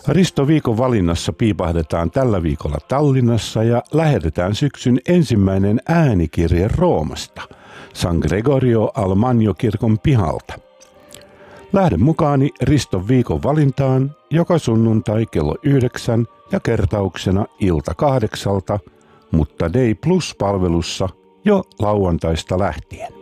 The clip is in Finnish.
Risto viikon valinnassa piipahdetaan tällä viikolla Tallinnassa ja lähetetään syksyn ensimmäinen äänikirje Roomasta, San Gregorio al Magno kirkon pihalta. Lähde mukaani Riston viikon valintaan joka sunnuntai kello 9 ja kertauksena ilta 8, mutta Day Plus-palvelussa jo lauantaista lähtien.